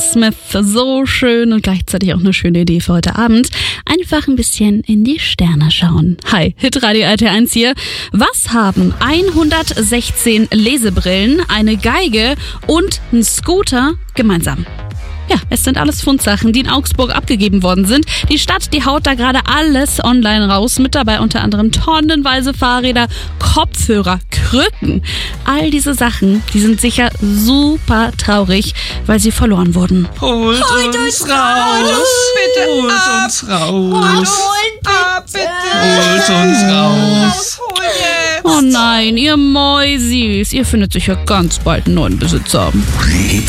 Smith. So schön und gleichzeitig auch eine schöne Idee für heute Abend. Einfach ein bisschen in die Sterne schauen. Hi, Hitradio RT1 hier. Was haben 116 Lesebrillen, eine Geige und ein Scooter gemeinsam? Ja, es sind alles Fundsachen, die in Augsburg abgegeben worden sind. Die Stadt, die haut da gerade alles online raus. Mit dabei unter anderem tonnenweise Fahrräder, Kopfhörer, Krücken. All diese Sachen, die sind sicher super traurig, weil sie verloren wurden. Holt uns raus! Bitte Holt ab. uns raus! Bitte. Holt uns raus! Hol jetzt. Oh nein, ihr Mäusis, ihr findet sicher ganz bald einen neuen Besitzer.